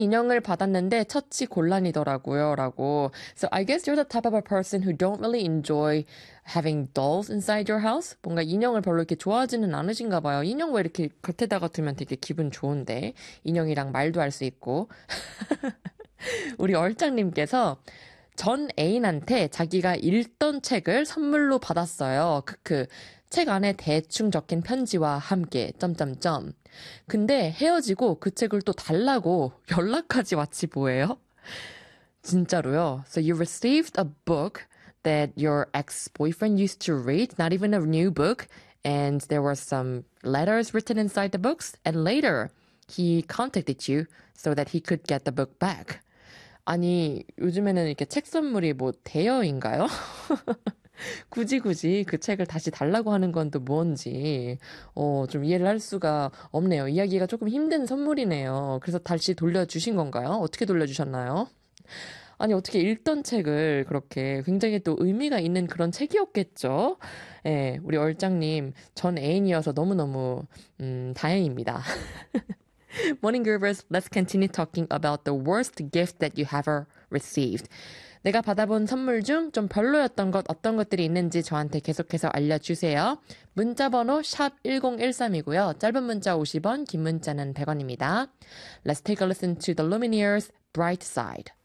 인형을 받았는데 처치 곤란이더라고요. 라고. So I guess you're the type of a person who don't really enjoy having dolls inside your house. 뭔가 인형을 별로 이렇게 좋아하지는 않으신가 봐요. 인형 왜 이렇게 곁에다가 두면 되게 기분 좋은데. 인형이랑 말도 할 수 있고. 우리 얼짱님께서 전 애인한테 자기가 읽던 책을 선물로 받았어요. 크크. 책 안에 대충 적힌 편지와 함께 점점점. 근데 헤어지고 그 책을 또 달라고 연락까지 왔지 뭐예요? 진짜로요. So you received a book that your ex-boyfriend used to read, not even a new book, and there were some letters written inside the books, and later he contacted you so that he could get the book back. 아니, 요즘에는 이렇게 책 선물이 뭐 대여인가요? 굳이 그 책을 다시 달라고 하는 건 또 뭔지, 좀 이해를 할 수가 없네요. 이야기가 조금 힘든 선물이네요. 그래서 다시 돌려주신 건가요? 어떻게 돌려주셨나요? 아니, 어떻게 읽던 책을 그렇게 굉장히 또 의미가 있는 그런 책이었겠죠? 예, 우리 얼짱님, 전 애인이어서 너무너무, 다행입니다. Morning Groovers, let's continue talking about the worst gift that you have ever received. 내가 받아본 선물 중 좀 별로였던 것 어떤 것들이 있는지 저한테 계속해서 알려주세요. 문자 번호 샵 1013이고요. 짧은 문자 50원, 긴 문자는 100원입니다. Let's take a listen to the Lumineers' Bright Side.